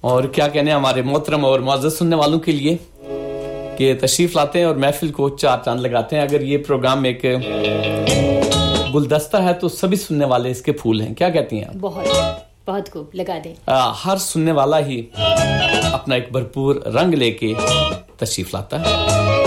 और क्या कहने हमारे मोहतरम और मुअज़्ज़ज़ सुनने वालों के लिए कि तशरीफ लाते हैं और महफिल को चार चांद लगाते हैं। अगर ये प्रोग्राम एक गुलदस्ता है तो सभी सुनने वाले इसके फूल हैं। क्या कहती हैं आप? बहुत खूब, लगा दें। हर सुनने वाला ही अपना एक भरपूर रंग लेके तशरीफ लाता है।